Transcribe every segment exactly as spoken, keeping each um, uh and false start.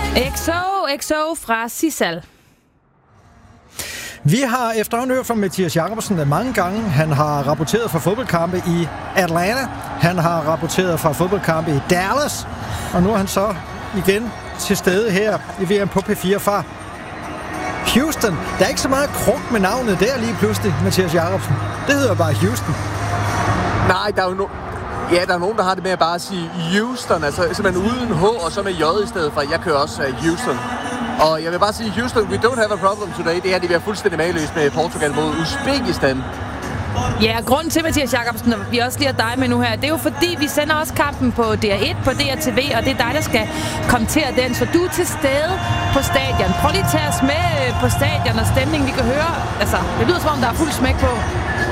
X O, X O fra Sissal. Vi har efterhånden hørt fra Mathias Jacobsen mange gange. Han har rapporteret fra fodboldkampe i Atlanta. Han har rapporteret fra fodboldkampe i Dallas. Og nu er han så igen til stede her i V M på P fire fra Houston. Der er ikke så meget kruk med navnet der lige pludselig, Mathias Jacobsen. Det hedder bare Houston. Nej, der er jo no- ja, der er nogen, der har det med at bare sige Houston, altså simpelthen uden H og så med J i stedet for. Jeg kører også uh, Houston. Og jeg vil bare sige, Houston, we don't have a problem today. Det her, de bliver fuldstændig mageløst med Portugal mod Uzbekistan. Ja, grunden til, Mathias Jacobsen, og vi også lige har dig med nu her, det er jo fordi, vi sender også kampen på D R et, på D R T V, og det er dig, der skal kommentere den. Så du er til stede på stadion. Prøv lige at tage os med på stadion og stemningen, vi kan høre. Altså, det lyder som om, der er fuld smæk på.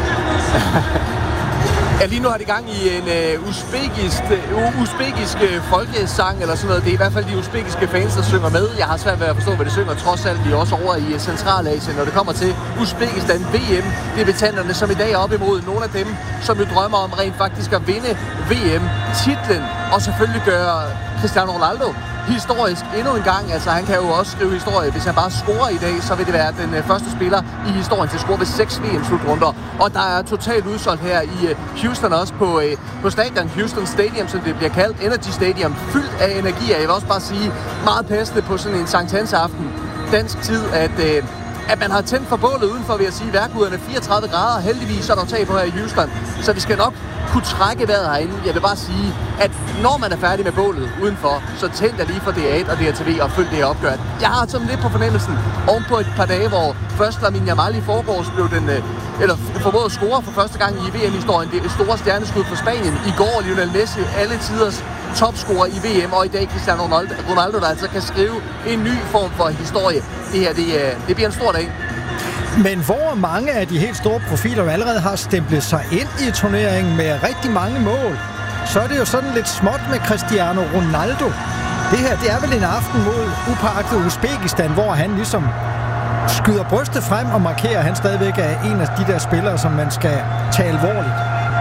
Ja, lige nu har de gang i en uh, uzbekisk, uh, uzbekisk uh, folkesang eller sådan noget. Det er i hvert fald de uzbekiske fans, der synger med. Jeg har svært ved at forstå, hvad de synger. Trods alt, vi er også over i uh, Centralasien, når det kommer til Uzbekistan V M. Debutanterne, som i dag er op imod nogle af dem, som jo drømmer om rent faktisk at vinde V M-titlen. Og selvfølgelig gøre Cristiano Ronaldo historisk endnu en gang. Altså, han kan jo også skrive historie. Hvis han bare scorer i dag, så vil det være den uh, første spiller i historien til at score ved seks V M-slutrunder. Og der er totalt udsolgt her i uh, Houston også på, uh, på stadion. Houston Stadium, som det bliver kaldt. Energy Stadium. Fyldt af energi. Jeg vil også bare sige, meget passende på sådan en Sankt Hans aften. Dansk tid, at... Uh, at man har tændt for bålet udenfor, vil jeg sige, værkuderne fireogtredive grader. Heldigvis er der tag på her i Houston. Så vi skal nok kunne trække vejret herinde. Jeg vil bare sige, at når man er færdig med bålet udenfor, så tænd da lige for D R et og D R T V og følg det her opgør. Jeg har sådan lidt på fornemmelsen oven på et par dage, hvor først Lamine Yamal i forgårs blev den, eller formåede at score for første gang i V M-historien. Det er et store stjerneskud for Spanien. I går Lionel Messi, alle tiders topscorer i V M, og i dag Cristiano Ronaldo, Ronaldo, der altså kan skrive en ny form for historie. Det her, det, det bliver en stor dag. Men hvor mange af de helt store profiler allerede har stemplet sig ind i turneringen med rigtig mange mål, så er det jo sådan lidt småt med Cristiano Ronaldo. Det her, det er vel en aften mod upåagtet Uzbekistan, hvor han ligesom skyder brystet frem og markerer, at han stadigvæk er en af de der spillere, som man skal tage alvorligt.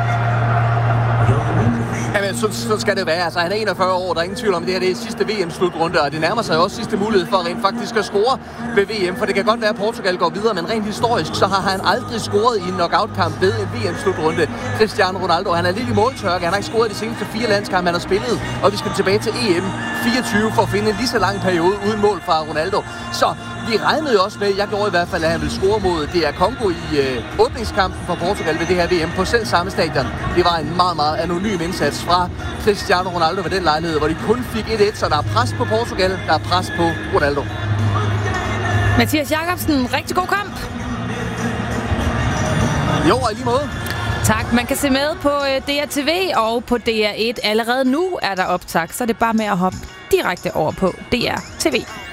Jamen, så, så skal det være. Altså, han er enogfyrre år, der er ingen tvivl om, det her det er sidste V M-slutrunde, og det nærmer sig også sidste mulighed for rent faktisk at score ved V M, for det kan godt være, at Portugal går videre, men rent historisk, så har han aldrig scoret i en knockout-kamp ved en V M-slutrunde. Cristiano Ronaldo, han er lidt i måltørke, han har ikke scoret de seneste fire landskampe, han har spillet, og vi skal tilbage til E M fireogtyve for at finde en lige så lang periode uden mål fra Ronaldo. Så vi regnede jo også med, jeg gjorde i hvert fald, at han ville score mod D R Congo i øh, åbningskampen for Portugal ved det her V M på selv samme stadion. Det var en meget, meget anonym indsats fra Cristiano Ronaldo ved den lejlighed, hvor de kun fik et et, så der er pres på Portugal, der er pres på Ronaldo. Mathias Jacobsen, rigtig god kamp. Jo, og i lige måde. Tak. Man kan se med på D R T V og på D R et. Allerede nu er der optag, så er det bare med at hoppe direkte over på D R T V.